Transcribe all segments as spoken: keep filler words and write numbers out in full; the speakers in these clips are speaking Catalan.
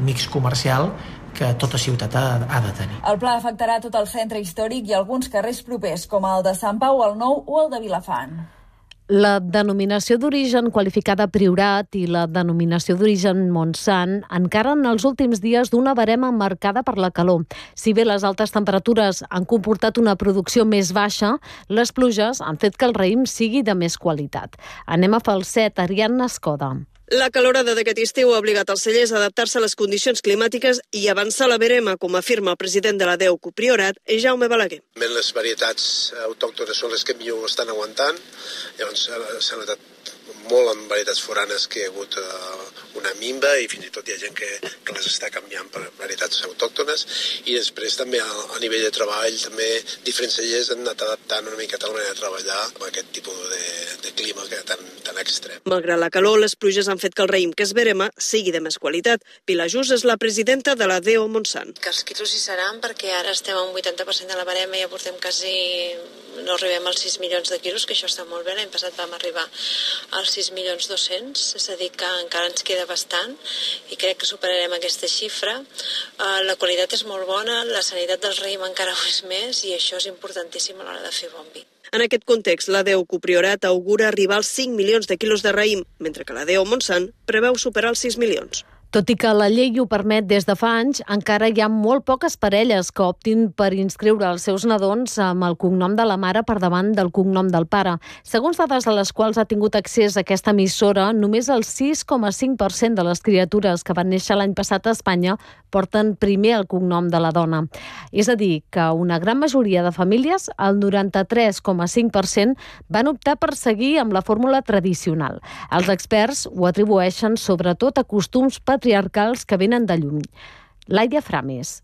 mix comercial que tota ciutat ha, ha de tenir. El pla afectarà tot el centre històric i alguns carrers propers, com el de Sant Pau, el Nou o el de Vilafant. La denominació d'origen qualificada Priorat i la denominació d'origen Montsant encara en els últims dies d'una barema marcada per la calor. Si bé les altes temperatures han comportat una producció més baixa, les pluges han fet que el raïm sigui de més qualitat. Anem a Falset, Ariadna Escoda. La calorada d'aquest estiu ha obligat els cellers a adaptar-se a les condicions climàtiques i avançar la verema, com afirma el president de la D E U C Priorat, Jaume Balaguer. Les varietats autòctones són les que millor estan aguantant, llavors s'ha notat molt en varietats foranes que hi ha hagut una minva i fins i tot hi ha gent que, que les està canviant per varietats autòctones, i després també a, a nivell de treball també diferents cellers han anat adaptant una miqueta la manera de treballar amb aquest tipus de, de clima que tan, tan extrem. Malgrat la calor, les pluges han fet que el raïm que es verema sigui de més qualitat. Pilar Just és la presidenta de la D E U Montsant. Que els quilos hi seran perquè ara estem a un vuitanta per cent de la verema i ja portem quasi, no arribem als sis milions de quilos, que això està molt bé. L'any passat vam arribar als sis milions dos-cents, és a dir que encara ens queda bastant i crec que superarem aquesta xifra. La qualitat és molt bona, la sanitat del raïm encara ho és més i això és importantíssim a l'hora de fer bon vi. En aquest context, la D E U C Priorat augura arribar als cinc milions de quilos de raïm, mentre que la D E U Montsant preveu superar els sis milions. Tot i que la llei ho permet des de fa anys, encara hi ha molt poques parelles que optin per inscriure els seus nadons amb el cognom de la mare per davant del cognom del pare. Segons dades a les quals ha tingut accés aquesta emissora, només el sis coma cinc per cent de les criatures que van néixer l'any passat a Espanya porten primer el cognom de la dona. És a dir, que una gran majoria de famílies, el noranta-tres coma cinc per cent, van optar per seguir amb la fórmula tradicional. Els experts ho atribueixen sobretot a costums patriarcals que venen de lluny. Laia Frames.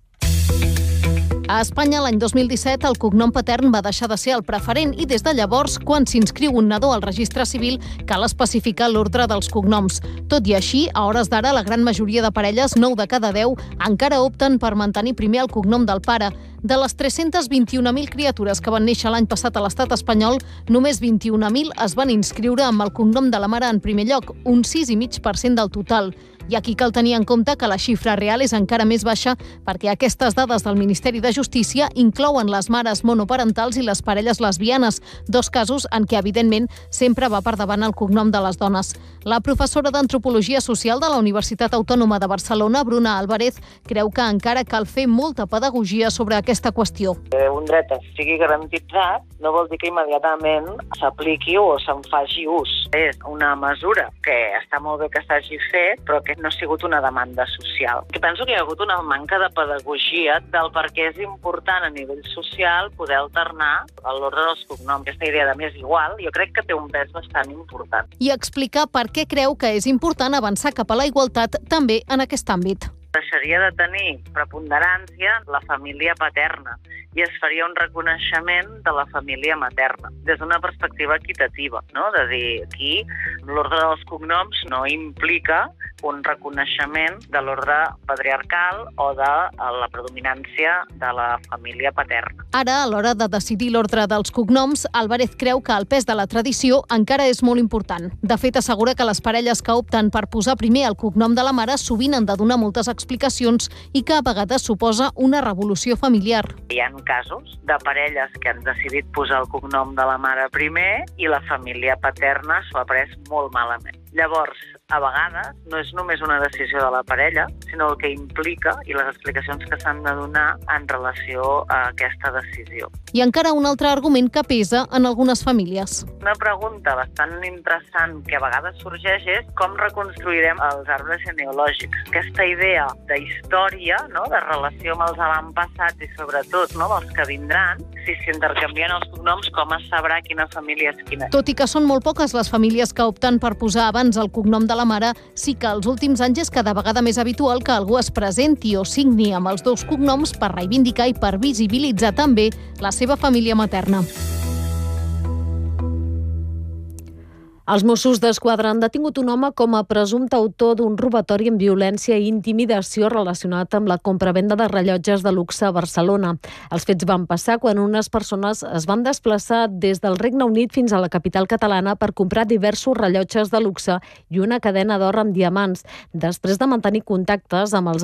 A Espanya, l'any dos mil disset, el cognom patern va deixar de ser el preferent i des de llavors, quan s'inscriu un nadó al registre civil, cal especificar l'ordre dels cognoms. Tot i així, a hores d'ara, la gran majoria de parelles, nou de cada deu, encara opten per mantenir primer el cognom del pare. De les tres-centes vint-i-una mil criatures que van néixer l'any passat a l'estat espanyol, només vint-i-una mil es van inscriure amb el cognom de la mare en primer lloc, un sis coma cinc per cent del total. I aquí cal tenir en compte que la xifra real és encara més baixa perquè aquestes dades del Ministeri de Justícia inclouen les mares monoparentals i les parelles lesbianes, dos casos en què, evidentment, sempre va per davant el cognom de les dones. La professora d'Antropologia Social de la Universitat Autònoma de Barcelona, Bruna Álvarez, creu que encara cal fer molta pedagogia sobre aquesta qüestió. Que un dret sigui garantitzat no vol dir que immediatament s'apliqui o se'n faci ús. És una mesura que està molt bé que s'hagi fet, però que no ha sigut una demanda social. Que penso que hi ha hagut una manca de pedagogia del per què és important a nivell social poder alternar l'ordre dels cognoms. Aquesta idea de més igual, jo crec que té un pes bastant important. I explicar per què creu que és important avançar cap a la igualtat també en aquest àmbit. Deixaria de tenir preponderància la família paterna i es faria un reconeixement de la família materna, des d'una perspectiva equitativa, no? De dir, aquí l'ordre dels cognoms no implica un reconeixement de l'ordre patriarcal o de la predominància de la família paterna. Ara, a l'hora de decidir l'ordre dels cognoms, Álvarez creu que el pes de la tradició encara és molt important. De fet, assegura que les parelles que opten per posar primer el cognom de la mare sovint han de donar moltes explicacions i que a vegades suposa una revolució familiar. Hi ha casos de parelles que han decidit posar el cognom de la mare primer i la família paterna s'ho ha pres molt malament. Llavors, a vegades, no és només una decisió de la parella, sinó el que implica i les explicacions que s'han de donar en relació a aquesta decisió. I encara un altre argument que pesa en algunes famílies. Una pregunta bastant interessant que a vegades sorgeix és com reconstruirem els arbres genealògics. Aquesta idea de història, no?, de relació amb els avantpassats i sobretot, no?, dels que vindran, si s'intercanvien els cognoms, com es sabrà quina família és quina. Tot i que són molt poques les famílies que opten per posar abans el cognom de la mare, sí que als últims anys és cada vegada més habitual que algú es presenti o signi amb els dos cognoms per reivindicar i per visibilitzar també la seva família materna. Els Mossos d'Esquadra han detingut un home com a presumpte autor d'un robatori amb violència i intimidació relacionat amb la compravenda de rellotges de luxe a Barcelona. Els fets van passar quan unes persones es van desplaçar des del Regne Unit fins a la capital catalana per comprar diversos rellotges de luxe i una cadena d'or amb diamants. Després de mantenir contactes amb els